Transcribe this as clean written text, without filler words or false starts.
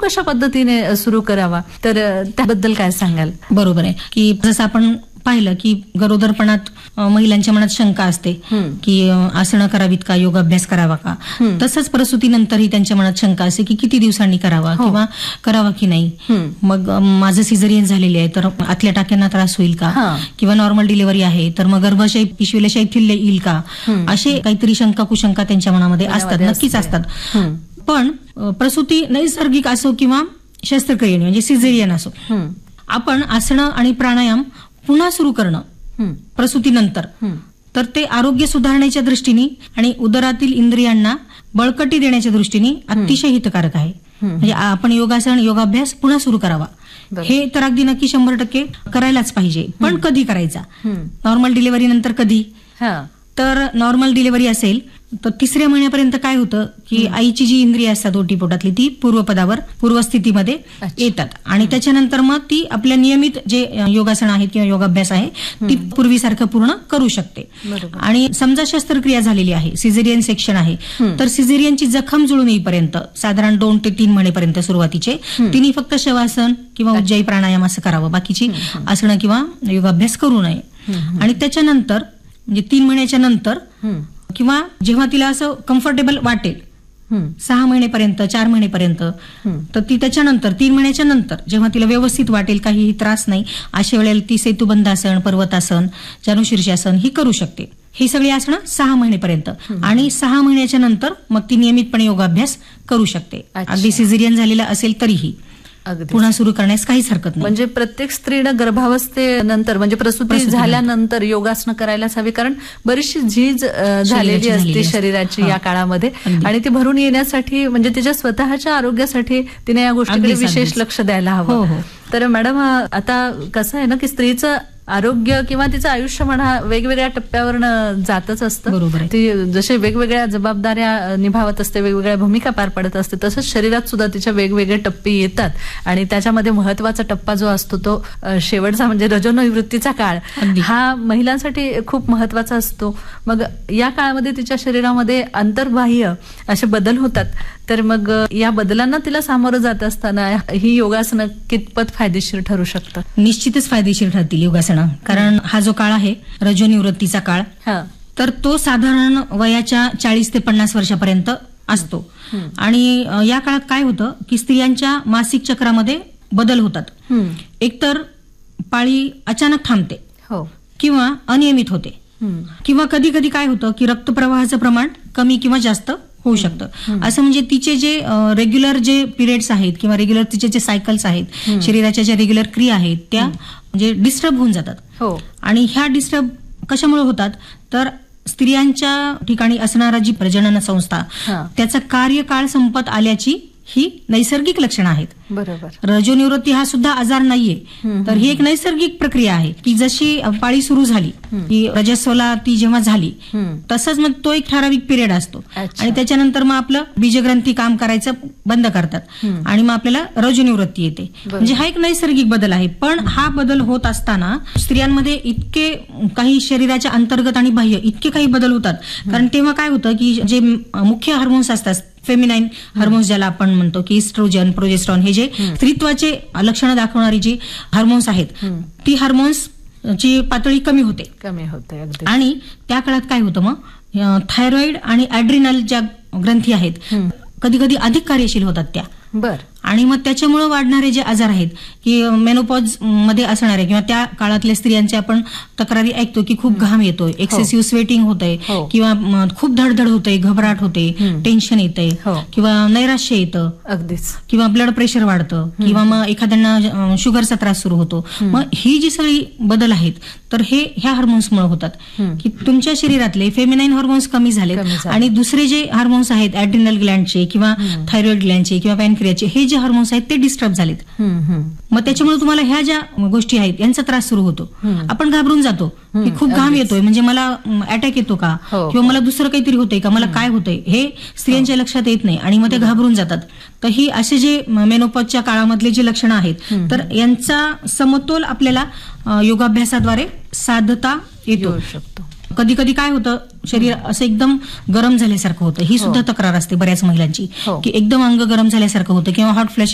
कशा पद्धतीने सुरू करावा, तर त्याबद्दल काय सांगाल? बरोबर आहे की जसं आपण पाहिलं की गरोदरपणात महिलांच्या मनात शंका असते की आसनं करावीत का, योगाभ्यास करावा का. तसंच प्रसूतीनंतरही त्यांच्या मनात शंका असते की किती दिवसांनी करावा किंवा करावा की नाही. मग माझं सिझेरियन झालेले आहे तर आतल्या टाक्यांना त्रास होईल का, किंवा नॉर्मल डिलिव्हरी आहे तर मग गर्भाशय पिशवीला शैथिल्य येईल का, असे काहीतरी शंका कुशंका त्यांच्या मनामध्ये असतात, नक्कीच असतात. पण प्रसूती नैसर्गिक असो किंवा शस्त्रक्रियेने म्हणजे सिझेरियन असो, आपण आसनं आणि प्राणायाम पुन्हा सुरू करणं प्रसूतीनंतर, तर ते आरोग्य सुधारण्याच्या दृष्टीने आणि उदरातील इंद्रियांना बळकटी देण्याच्या दृष्टीने अतिशय हितकारक आहे. म्हणजे आपण योगासन योगाभ्यास पुन्हा सुरू करावा, हे तर अगदी नक्की 100% करायलाच पाहिजे. पण कधी करायचा? नॉर्मल डिलिव्हरी नंतर कधी? तर नॉर्मल डिलिव्हरी असेल तर 3ऱ्या महिन्यापर्यंत काय होतं की आईची जी इंद्रिय असतात ओटीपोटातली ती पूर्वपदावर पूर्वस्थितीमध्ये येतात आणि त्याच्यानंतर मग ती आपल्या नियमित जे योगासन आहेत किंवा योगाभ्यास आहे ती पूर्वीसारखं पूर्ण करू शकते. आणि समजा शस्त्रक्रिया झालेली आहे, सिझेरियन सेक्शन आहे, तर सिझेरियनची जखम जुळून येईपर्यंत साधारण 2 ते 3 महिनेपर्यंत सुरुवातीचे तिने फक्त शवासन किंवा उज्जाई प्राणायाम असं करावं, बाकीची आसनं किंवा योगाभ्यास करू नये. आणि त्याच्यानंतर म्हणजे 3 महिन्याच्या नंतर किंवा जेव्हा तिला असं कम्फर्टेबल वाटेल 6 महिनेपर्यंत 4 महिनेपर्यंत, तर ती त्याच्यानंतर 3 महिन्याच्या नंतर जेव्हा तिला व्यवस्थित वाटेल, काहीही त्रास नाही, अशा वेळेला ती सेतुबंधासन, पर्वतासन, चानुशीर्षासन ही करू शकते. ही सगळी आसनं 6 महिनेपर्यंत आणि 6 महिन्याच्या नंतर मग ती नियमितपणे योगाभ्यास करू शकते. अगदी सिझेरियन झालेला असेल तरीही पुन्हा सुरू करण्यास काहीच हरकत नाही. म्हणजे प्रत्येक स्त्रीनं गर्भावस्थेनंतर म्हणजे प्रसूती झाल्यानंतर योगासनं करायलाच हवी, कारण बरीचशी झीज झालेली असते शरीराची या काळामध्ये आणि ती भरून येण्यासाठी म्हणजे तिच्या स्वतःच्या आरोग्यासाठी तिने या गोष्टीकडे विशेष लक्ष द्यायला हवं. तर मॅडम, आता कसं आहे ना की स्त्रीचं आरोग्य किंवा तिचं आयुष्य म्हणा वेगवेगळ्या टप्प्यावरनं जातच असतं. बरोबर आहे. ती जसे वेगवेगळ्या जबाबदाऱ्या निभावत असते, वेगवेगळ्या भूमिका पार पडत असते, तसंच शरीरात सुद्धा तिच्या वेगवेगळे टप्पे येतात आणि त्याच्यामध्ये महत्वाचा टप्पा जो असतो तो शेवटचा म्हणजे रजोनिवृत्तीचा काळ, हा महिलांसाठी खूप महत्वाचा असतो. मग या काळामध्ये तिच्या शरीरामध्ये अंतर्बाह्य असे बदल होतात, तर मग या बदलांना तिला सामोरं जात असताना ही योगासनं कितपत फायदेशीर ठरू शकतात? निश्चितच फायदेशीर ठरतील योगासनं, कारण हा जो काळ आहे रजोनिवृत्तीचा काळ, तर तो साधारण वयाच्या 40 ते 50 वर्षापर्यंत असतो. आणि या काळात काय होतं की स्त्रियांच्या मासिक चक्रामध्ये बदल होतात. एकतर पाळी अचानक थांबते किंवा अनियमित होते, किंवा कधी कधी काय होतं की रक्तप्रवाहाचं प्रमाण कमी किंवा जास्त होऊ शकतं. असं म्हणजे तिचे जे रेग्युलर जे पिरियड्स आहेत किंवा रेग्युलर तिचे जे सायकल्स आहेत, शरीराच्या ज्या रेग्युलर क्रिया आहेत त्या म्हणजे डिस्टर्ब होऊन जातात. आणि ह्या डिस्टर्ब कशामुळे होतात, तर स्त्रियांच्या ठिकाणी असणारा जी प्रजनन संस्था त्याचा कार्यकाळ संपत आल्याची ही नैसर्गिक लक्षणं आहेत. बरोबर. रजोनिवृत्ती हा सुद्धा आजार नाहीये, तर ही एक नैसर्गिक प्रक्रिया आहे की जशी पाळी सुरू झाली की रजस्वला ती जेव्हा झाली तसंच मग तो एक ठराविक पिरियड असतो आणि त्याच्यानंतर मग आपलं बीजग्रंथी काम करायचं बंद करतात आणि मग आपल्याला रजोनिवृत्ती येते. म्हणजे हा एक नैसर्गिक बदल आहे. पण हा बदल होत असताना स्त्रियांमध्ये इतके काही शरीराच्या अंतर्गत आणि बाह्य इतके काही बदल होतात, कारण तेव्हा काय होतं की जे मुख्य हार्मोन्स असतात, फेमिनाईन हार्मोन्स ज्याला आपण म्हणतो की इस्ट्रोजन, प्रोजेस्टेरॉन, हे जे स्त्रीत्वाचे लक्षणं दाखवणारी जी हार्मोन्स आहेत ती हार्मोन्स ची पातळी कमी होते. आणि त्या काळात काय होतं मग थायरॉइड आणि ॲड्रिनल ज्या ग्रंथी आहेत कधी कधी अधिक कार्यशील होतात त्या. आणि मग त्याच्यामुळे वाढणारे जे आजार आहेत की मेनोपॉज मध्ये असणारे किंवा त्या काळातल्या स्त्रियांच्या आपण तक्रारी ऐकतो की खूप घाम येतोय, एक्सेसिव्ह स्वेटिंग होतंय किंवा खूप धडधड होते, घबराट होते, टेन्शन येते किंवा नैराश्य येतं अगदीच, किंवा ब्लड प्रेशर वाढतं किंवा मग एखाद्यांना शुगरचा त्रास सुरू होतो. मग ही जी सगळी बदल आहेत तर हे ह्या हार्मोन्समुळे होतात की तुमच्या शरीरातले फेमिनाईन हार्मोन्स कमी झाले आणि दुसरे जे हार्मोन्स आहेत ॲड्रिनल ग्लँडचे किंवा थायरॉइड ग्लँडचे किंवा पॅनक्रियाचे हे जे हार्मोन्स आहेत ते डिस्टर्ब झालेत. मग त्याच्यामुळे तुम्हाला ह्या ज्या गोष्टी आहेत यांचा त्रास सुरू होतो. आपण घाबरून जातो की खूप घाम येतोय म्हणजे मला अटॅक येतो का किंवा मला दुसरं काहीतरी होतंय का, मला काय होतंय हे स्त्रियांच्या लक्षात येत नाही आणि मग ते घाबरून जातात. तर ही असे जे मेनोपॉजच्या काळामधले जे लक्षणं आहेत तर यांचा समतोल आपल्याला योगाभ्यासाद्वारे साधता येऊ शकतो. कधी कधी काय होतं शरीर असं एकदम गरम झाल्यासारखं होतं, ही सुद्धा तक्रार असते बऱ्याच महिलांची की एकदम अंग गरम झाल्यासारखं होतं किंवा हॉट फ्लॅश